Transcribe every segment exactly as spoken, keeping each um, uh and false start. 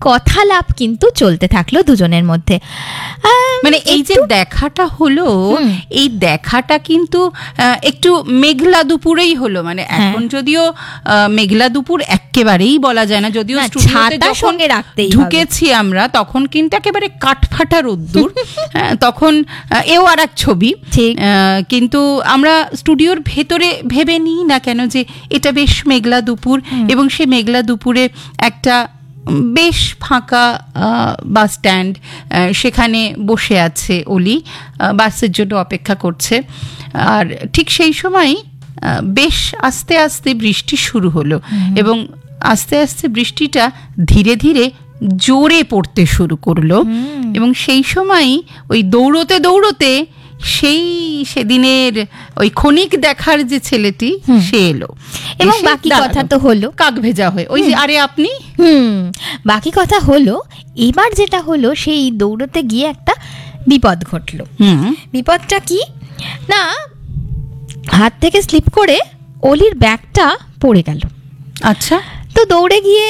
কথালাপ কিন্তু চলতে থাকলো দুজনের মধ্যে। মানে এই যে দেখাটা হলো, এই দেখাটা কিন্তু একটু মেঘলা দুপুরেই হলো। মানে এখন যদিও মেঘলা দুপুর একেবারেই বলা যায় না, যদিও স্টুডিওতে যখন ঢুকেছি আমরা তখন কিন্তু একেবারে কাঠফাটা রোদ্দুর, তখন এও আর এক ছবি। কিন্তু আমরা স্টুডিওর ভেতরে ভেবে নিই না কেন যে এটা বেশ মেঘলা দুপুর, এবং সে মেঘলা দুপুরে একটা বেশ ফাঁকা বাস স্ট্যান্ড, সেখানে বসে আছে অলি, বাসের জন্য অপেক্ষা করছে। আর ঠিক সেই সময় বেশ আস্তে আস্তে বৃষ্টি শুরু হলো, এবং আস্তে আস্তে বৃষ্টিটা ধীরে ধীরে জোরে পড়তে শুরু করলো। এবং সেই সময় ওই দৌড়তে দৌড়তে সেই সেদিনের ওই ক্ষণিক দেখার যে ছেলেটি সে এলো, এবং বাকি কথা তো হলো কাক ভেজা হয়ে ওই যে আরে আপনি হুম বাকি কথা হলো। এবার যেটা হলো, সেই দৌড়তে গিয়ে একটা বিপদ ঘটলো। বিপদটা কি না, হাত থেকে স্লিপ করে অলির ব্যাগটা পড়ে গেল। আচ্ছা, তো দৌড়ে গিয়ে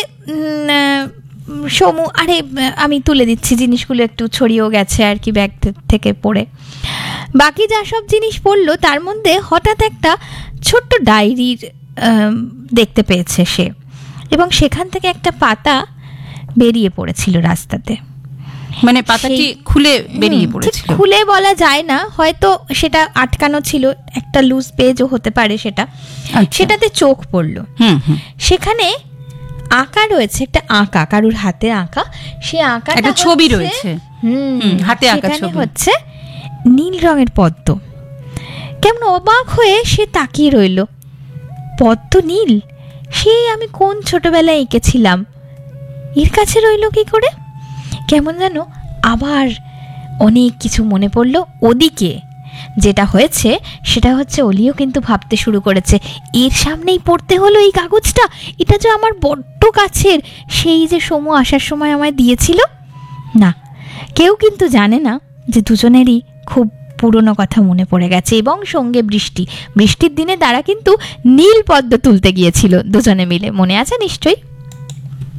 সমু আরে আমি তুলে দিচ্ছি, জিনিসগুলো একটু ছড়িয়েও গেছে আর কি ব্যাগ থেকে পড়ে। বাকি যা সব জিনিস পড়লো তার মধ্যে হঠাৎ একটা ছোট্ট ডায়েরির দেখতে পেয়েছে সে, এবং সেখান থেকে একটা পাতা বেরিয়ে পড়েছিল রাস্তাতে। মানে পাতাটি খুলে বেরিয়ে পড়েছিল? খুলে বলা যায় না, হয়তো সেটা আটকানো ছিল, একটা লুজ পেজও হতে পারে সেটা। সেটাতে চোখ পড়লো, সেখানে আঁকা রয়েছে, একটা আঁকা কারুর হাতে আঁকা। সে আঁকা একটা ছবি রয়েছে, হাতে আঁকা ছবি হচ্ছে নীল রঙের পদ্ম। কেমন অবাক হয়ে সে তাকিয়ে রইল, পদ্ম নীল, সেই আমি কোন ছোটবেলায় এঁকেছিলাম, এর কাছে রইল কি করে? কেমন যেন আবার অনেক কিছু মনে পড়লো। ওদিকে যেটা হয়েছে সেটা হচ্ছে অলিও কিন্তু ভাবতে শুরু করেছে, এর সামনেই পড়তে হলো এই কাগজটা, এটা যে আমার বড্ড কাছের, সেই যে সমু আসার সময় আমায় দিয়েছিল। না, কেউ কিন্তু জানে না যে দুজনেরই খুব পুরনো কথা মনে পড়ে গেছে, এবং সঙ্গে বৃষ্টি। বৃষ্টির দিনে তারা কিন্তু নীল পদ্ম তুলতে গিয়েছিল দুজনে মিলে, মনে আছে নিশ্চয়ই?